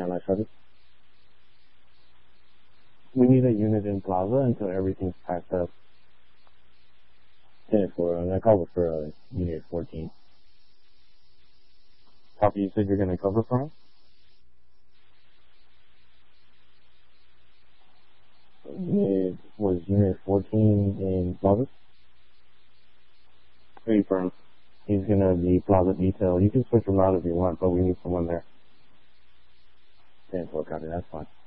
on my service. We need a unit in Plaza until everything's packed up. 10-4, I'm gonna cover for unit 14. Copy, you said you're gonna cover for him? It was unit 14 in Plaza? Confirm. He's gonna be Plaza detail. You can switch him out if you want, but we need someone there. 10-4, copy, that's fine.